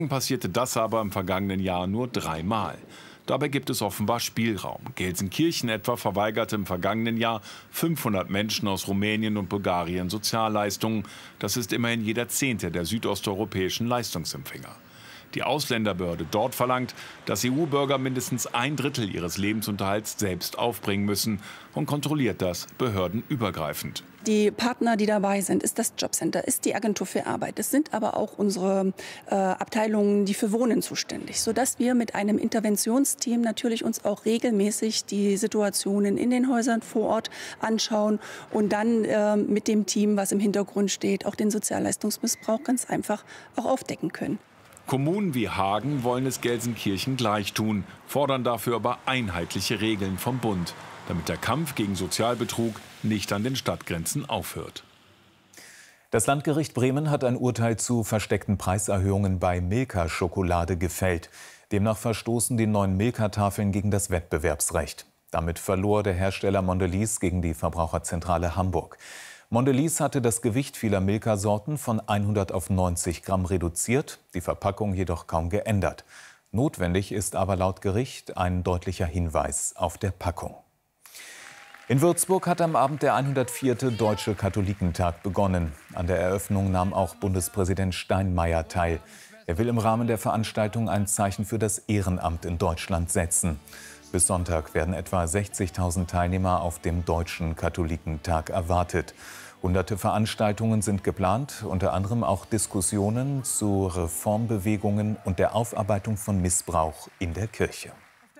Passierte das aber im vergangenen Jahr nur 3-mal. Dabei gibt es offenbar Spielraum. Gelsenkirchen etwa verweigerte im vergangenen Jahr 500 Menschen aus Rumänien und Bulgarien Sozialleistungen. Das ist immerhin jeder 10. der südosteuropäischen Leistungsempfänger. Die Ausländerbehörde dort verlangt, dass EU-Bürger mindestens 1/3 ihres Lebensunterhalts selbst aufbringen müssen und kontrolliert das behördenübergreifend. Die Partner, die dabei sind, ist das Jobcenter, ist die Agentur für Arbeit. Es sind aber auch unsere Abteilungen, die für Wohnen zuständig, sodass wir mit einem Interventionsteam natürlich uns auch regelmäßig die Situationen in den Häusern vor Ort anschauen und dann mit dem Team, was im Hintergrund steht, auch den Sozialleistungsmissbrauch ganz einfach auch aufdecken können. Kommunen wie Hagen wollen es Gelsenkirchen gleich tun, fordern dafür aber einheitliche Regeln vom Bund, damit der Kampf gegen Sozialbetrug nicht an den Stadtgrenzen aufhört. Das Landgericht Bremen hat ein Urteil zu versteckten Preiserhöhungen bei Milka-Schokolade gefällt. Demnach verstoßen die neuen Milka-Tafeln gegen das Wettbewerbsrecht. Damit verlor der Hersteller Mondelez gegen die Verbraucherzentrale Hamburg. Mondelez hatte das Gewicht vieler Milka-Sorten von 100 auf 90 Gramm reduziert, die Verpackung jedoch kaum geändert. Notwendig ist aber laut Gericht ein deutlicher Hinweis auf der Packung. In Würzburg hat am Abend der 104. Deutsche Katholikentag begonnen. An der Eröffnung nahm auch Bundespräsident Steinmeier teil. Er will im Rahmen der Veranstaltung ein Zeichen für das Ehrenamt in Deutschland setzen. Bis Sonntag werden etwa 60.000 Teilnehmer auf dem Deutschen Katholikentag erwartet. Hunderte Veranstaltungen sind geplant, unter anderem auch Diskussionen zu Reformbewegungen und der Aufarbeitung von Missbrauch in der Kirche.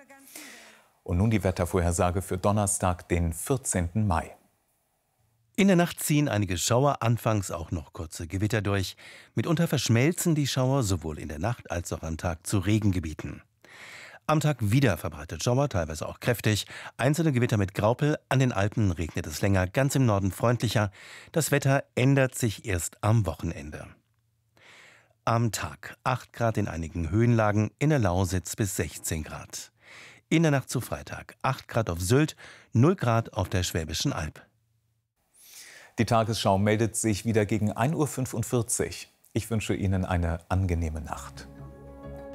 Und nun die Wettervorhersage für Donnerstag, den 14. Mai. In der Nacht ziehen einige Schauer, anfangs auch noch kurze Gewitter durch. Mitunter verschmelzen die Schauer sowohl in der Nacht als auch am Tag zu Regengebieten. Am Tag wieder verbreitet Schauer, teilweise auch kräftig. Einzelne Gewitter mit Graupel. An den Alpen regnet es länger, ganz im Norden freundlicher. Das Wetter ändert sich erst am Wochenende. Am Tag 8 Grad in einigen Höhenlagen, in der Lausitz bis 16 Grad. In der Nacht zu Freitag 8 Grad auf Sylt, 0 Grad auf der Schwäbischen Alb. Die Tagesschau meldet sich wieder gegen 1:45 Uhr. Ich wünsche Ihnen eine angenehme Nacht.